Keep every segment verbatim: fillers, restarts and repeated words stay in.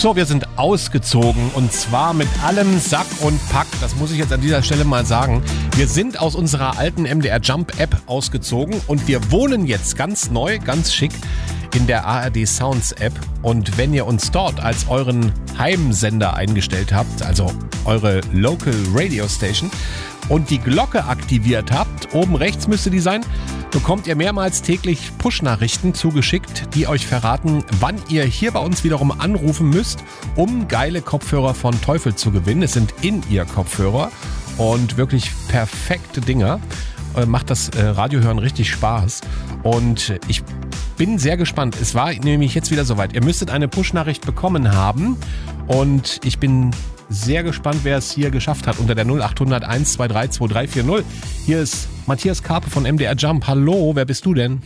So, wir sind ausgezogen und zwar mit allem Sack und Pack. Das muss ich jetzt an dieser Stelle mal sagen. Wir sind aus unserer alten M D R Jump App ausgezogen und wir wohnen jetzt ganz neu, ganz schick in der A R D Sounds App. Und wenn ihr uns dort als euren Heimsender eingestellt habt, also eure Local Radio Station, und die Glocke aktiviert habt, oben rechts müsste die sein, bekommt ihr mehrmals täglich Push-Nachrichten zugeschickt, die euch verraten, wann ihr hier bei uns wiederum anrufen müsst, um geile Kopfhörer von Teufel zu gewinnen. Es sind In-Ear-Kopfhörer und wirklich perfekte Dinger. Äh, macht das äh, Radiohören richtig Spaß. Und ich bin sehr gespannt. Es war nämlich jetzt wieder soweit. Ihr müsstet eine Push-Nachricht bekommen haben und ich bin sehr gespannt, wer es hier geschafft hat unter der null acht null null eins zwei drei zwei drei vier null. Hier ist Matthias Karpe von M D R Jump. Hallo, wer bist du denn?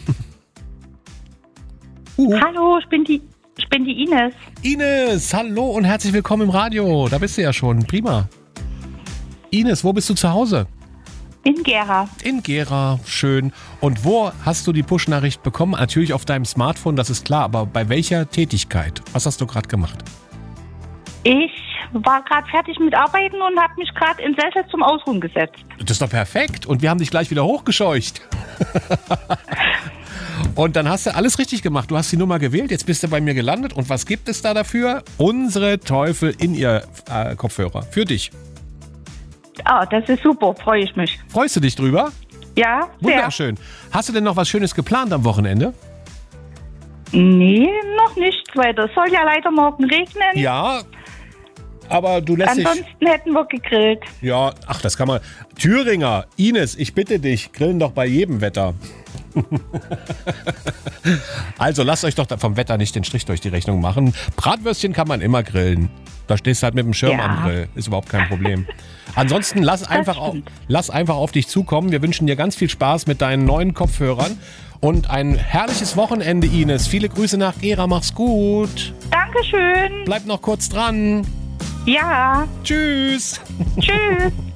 uh. Hallo, ich bin, die, ich bin die Ines. Ines, hallo und herzlich willkommen im Radio. Da bist du ja schon, prima. Ines, wo bist du zu Hause? In Gera. In Gera, schön. Und wo hast du die Push-Nachricht bekommen? Natürlich auf deinem Smartphone, das ist klar, aber bei welcher Tätigkeit? Was hast du gerade gemacht? Ich war gerade fertig mit Arbeiten und habe mich gerade in Sessel zum Ausruhen gesetzt. Das ist doch perfekt. Und wir haben dich gleich wieder hochgescheucht. Und dann hast du alles richtig gemacht. Du hast die Nummer gewählt, jetzt bist du bei mir gelandet. Und was gibt es da dafür? Unsere Teufel in ihr äh, Kopfhörer. Für dich. Ah, das ist super, freue ich mich. Freust du dich drüber? Ja, sehr. Wunderschön. Hast du denn noch was Schönes geplant am Wochenende? Nee, noch nicht, weil das soll ja leider morgen regnen. Ja, aber du lässt Ansonsten dich... hätten wir gegrillt. Ja, ach, das kann man... Thüringer, Ines, ich bitte dich, grillen doch bei jedem Wetter. Also lasst euch doch vom Wetter nicht den Strich durch die Rechnung machen. Bratwürstchen kann man immer grillen. Da stehst du halt mit dem Schirm Ja. am Grill. Ist überhaupt kein Problem. Ansonsten lass einfach, auf, lass einfach auf dich zukommen. Wir wünschen dir ganz viel Spaß mit deinen neuen Kopfhörern. Und ein herrliches Wochenende, Ines. Viele Grüße nach Gera. Mach's gut. Dankeschön. Bleib noch kurz dran. Ja. Tschüss. Tschüss.